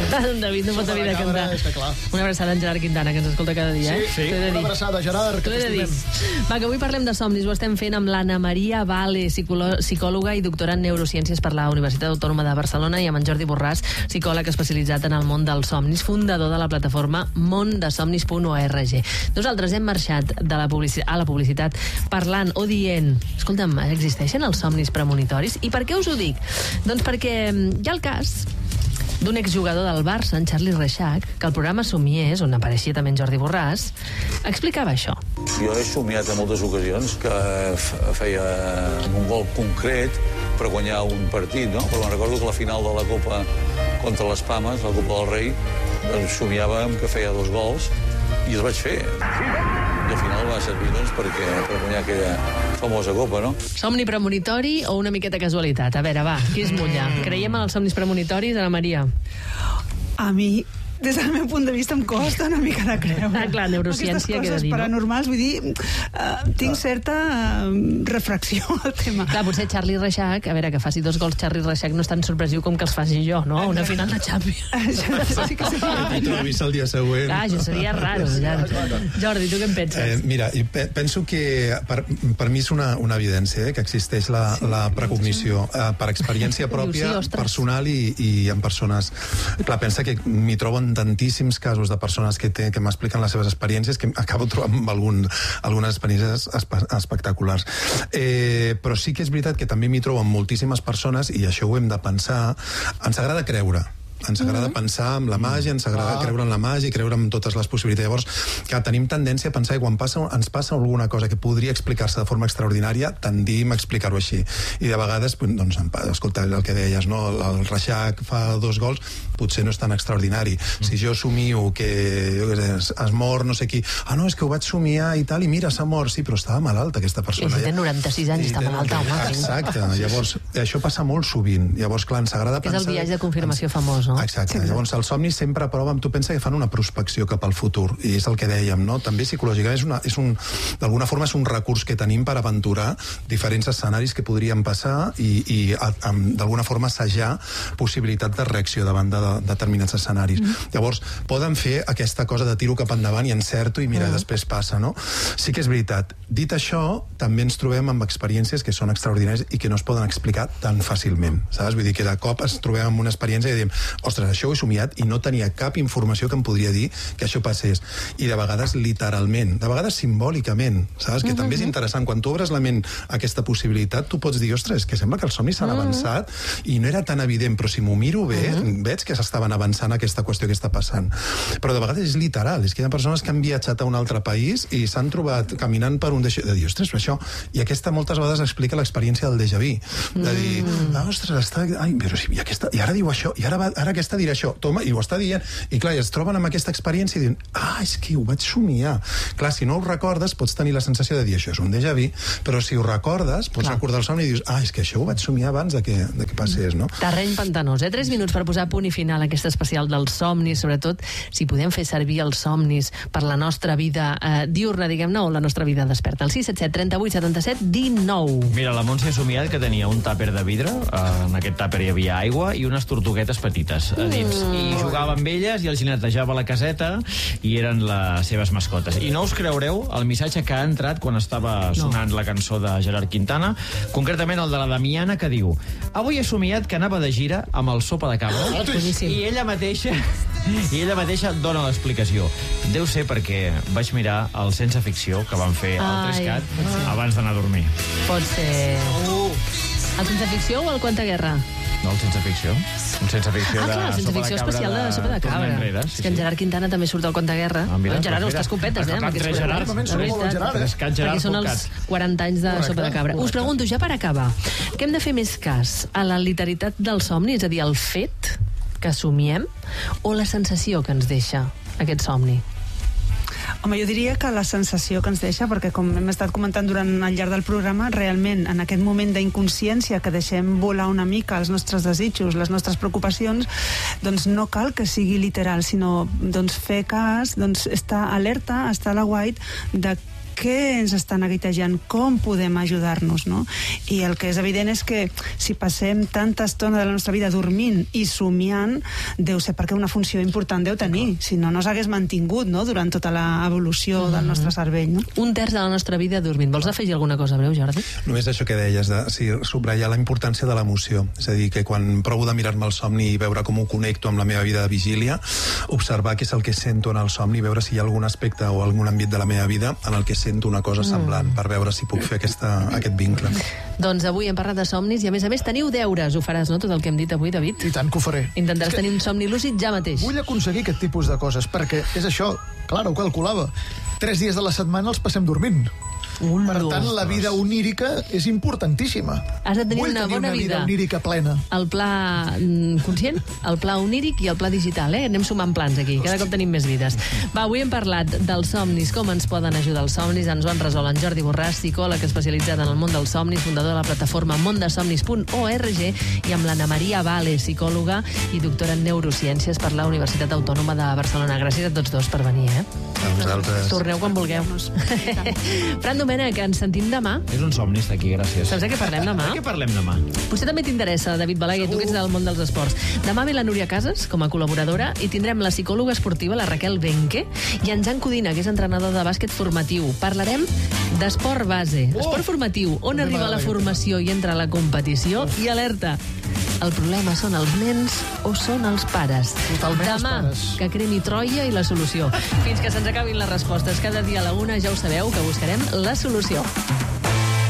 David no pot haver de cantar. Una abraçada en Gerard Quintana, que ens escolta cada dia. Sí, una abraçada, Gerard, que t'estimem. Va, que avui parlem de somnis, ho estem fent amb l'Anna Maria Vale, psicòloga i doctora en neurociències per la Universitat Autònoma de Barcelona, i amb en Jordi Borràs, psicòleg especialitzat en el món dels somnis, fundador de la plataforma mondesomnis.org. Nosaltres hem marxat a la publicitat parlant o dient, escolta'm, existeixen els somnis premonitoris? I per què us ho dic? Doncs perquè hi ha el cas d'un exjugador del Barça, en Charlie Reixac, que al programa Somiers, on apareixia també en Jordi Borràs, explicava això. Jo he somiat en moltes ocasions que feia un gol concret per guanyar un partit, no? Però me'n recordo que la final de la Copa contra les Pames, la Copa del Rei, doncs somiàvem que feia 2 gols i els vaig fer. I al final va servir per guanyar aquella famosa copa, no? Somni premonitori o una miqueta casualitat? A veure, va, qui es mulla? Creiem en els somnis premonitoris, Ana Maria? A mi, des del meu punt de vista, em costa una mica de creure. Ah, clar, neurociència, què he de dir, no? Paranormals, vull dir, tinc certa refracció al tema. Clar, potser Charlie Reixac, a veure, que faci 2 gols Charlie Reixac no és tan sorpresiu com que els faci jo, no? Una final de Champions. Això sí que seria. I trobis el dia següent. Clar, això seria raro. Jordi, tu què en penses? Mira, penso que per mi és una evidència que existeix la precognició per experiència pròpia, personal i en persones. Clar, pensa que m'hi trobo tantíssims casos de persones que m'expliquen les seves experiències que acabo trobant amb algunes experiències espectaculars. Però sí que és veritat que també m'hi trobo amb moltíssimes persones, i això ho hem de pensar. Ens agrada creure. Ens agrada pensar en la màgia, ens agrada creure en la màgia i creure en totes les possibilitats. Llavors, que tenim tendència a pensar que quan ens passa alguna cosa que podria explicar-se de forma extraordinària, tendim a explicar-ho així. I de vegades, doncs, escolta, el que deies, no? El Reixac fa 2 gols, potser no és tan extraordinari. Si jo somio que es mor no sé qui, no, és que ho vaig somiar i tal, i mira, s'ha mort, sí, però estava malalta aquesta persona. I si té 96 anys, està malalta, home. Exacte, llavors, això passa molt sovint. Llavors, clar, ens agrada pensar... És el viatge de confirmació famós, no? Exacte. Llavors, els somnis sempre proven, tu pensa que fan una prospecció cap al futur, i és el que dèiem, no? També psicològicament d'alguna forma és un recurs que tenim per aventurar diferents escenaris que podrien passar i d'alguna forma assajar possibilitats de reacció davant de determinats escenaris. Llavors, poden fer aquesta cosa de tiro cap endavant i encerto i mira, després passa, no? Sí que és veritat. Dit això, també ens trobem amb experiències que són extraordinàries i que no es poden explicar tan fàcilment, saps? Vull dir que de cop ens trobem amb una experiència i diem, ostres, això ho he somiat i no tenia cap informació que em podria dir que això passés. I de vegades literalment, de vegades simbòlicament, saps? Que també és interessant. Quan tu obres la ment a aquesta possibilitat, tu pots dir, ostres, que sembla que els somnis s'han avançat i no era tan evident, però si m'ho miro bé, veig que s'estaven avançant aquesta qüestió que està passant. Però de vegades és literal, és que hi ha persones que han viatjat a un altre país i s'han trobat caminant per un de dir, ostres, això... I aquesta moltes vegades explica l'experiència del déjà vu. De dir, ostres, però sí, i ara diu això, i ara aquesta dirà això, toma, i ho està dient, i clar, i es troben amb aquesta experiència i diuen, és que ho vaig somiar. Clar, si no ho recordes, pots tenir la sensació de dir, això és un déjà vu, però si ho recordes, pots recordar el somni i dius, és que això ho vaig somiar abans de que passés, no? Terreny pantanós, 3 minuts per posar punt i final a aquest especial dels somnis, sobretot si podem fer servir els somnis per la nostra vida diurna, diguem-ne, o la nostra vida desperta. El 677 38 77 19. Mira, la Montse ha somiat que tenia un tàper de vidre, en aquest tàper hi havia aigua i unes tortuguetes petites a dins, i jugava amb elles i els netejava la caseta i eren les seves mascotes. I no us creureu el missatge que ha entrat quan estava sonant la cançó de Gerard Quintana, concretament el de la Damiana, que diu, avui he somiat que anava de gira amb el Sopa de Cabra i ella mateixa dona l'explicació. Deu ser perquè vaig mirar el Sense Ficció que van fer al 3CAT abans d'anar a dormir. Pot ser... El Sense Ficció o el Quanta Guerra? No, el Sense Ficció. Un Sense Ficció de el Sense Ficció especial de Sopa de Cabra. És que en Gerard Quintana també surt al Quanta Guerra. En Gerard, estàs copetes, amb aquests programes. Perquè són els 40 anys de Sopa de Cabra. Us pregunto, ja per acabar, que hem de fer més cas a la literalitat del somni, és a dir, el fet que somiem, o la sensació que ens deixa aquest somni? Home, jo diria que la sensació que ens deixa, perquè com hem estat comentant durant el llarg del programa, realment en aquest moment d'inconsciència que deixem volar una mica els nostres desitjos, les nostres preocupacions, doncs no cal que sigui literal, sinó doncs fer cas, doncs estar alerta, estar a l'aguait de què ens està neguitejant, com podem ajudar-nos, no? I el que és evident és que si passem tanta estona de la nostra vida dormint i somiant, deu ser perquè una funció important deu tenir, si no, no s'hagués mantingut, no?, durant tota l'evolució del nostre cervell, no? Un terç de la nostra vida dormint. Vols afegir alguna cosa breu, Jordi? Només això que deies, subratllar la importància de l'emoció. És a dir, que quan provo de mirar-me el somni i veure com ho connecto amb la meva vida de vigília, observar què és el que sento en el somni, veure si hi ha algun aspecte o algun àmbit de la meva vida en el que sento una cosa semblant, per veure si puc fer aquest vincle. Doncs avui hem parlat de somnis i, a més, teniu deures. Ho faràs, no?, tot el que hem dit avui, David? I tant que ho faré. Intentaràs tenir un somni lúcid ja mateix. Vull aconseguir aquest tipus de coses, perquè és això, clar, ho calculava. 3 dies de la setmana els passem dormint. Per tant, la vida onírica és importantíssima. Has de tenir una bona vida. Vull tenir una vida onírica plena. El pla conscient, el pla oníric i el pla digital, Anem sumant plans aquí, cada cop tenim més vides. Va, avui hem parlat dels somnis, com ens poden ajudar els somnis, ens ho han resolt en Jordi Borràs, psicòleg especialitzat en el món dels somnis, fundador de la plataforma mondesomnis.org, i amb l'Anna Maria Vale, psicòloga i doctora en neurociències per la Universitat Autònoma de Barcelona. Gràcies a tots dos per venir, A vosaltres. Torneu quan vulgueu. Fran Domènech, ens sentim demà. És un somni estar aquí, gràcies. Saps de què parlem demà? De què parlem demà? Potser també t'interessa, David Balaguer, tu que ets del món dels esports. Demà ve la Núria Casas, com a col·laboradora, i tindrem la psicòloga esportiva, la Raquel Benque, i en Jan Codina, que és entrenador de bàsquet formatiu. Parlarem d'esport base, esport formatiu, on arriba la formació i entra la competició, i alerta, el problema són els nens o són els pares? Totalment els Demà, pares. que cremi Troia i la solució. Fins que se'ns acabin les respostes cada dia a la 1, ja ho sabeu, que buscarem la solució.